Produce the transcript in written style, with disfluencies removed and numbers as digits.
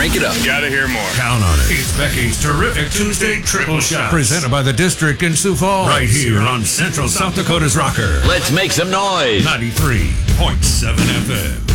Crank it up. Gotta hear more. Count on it. It's Becky's Terrific Tuesday Triple Shot. Presented by the District in Sioux Falls. Right here on Central South Dakota's Rocker. Let's make some noise. 93.7 FM.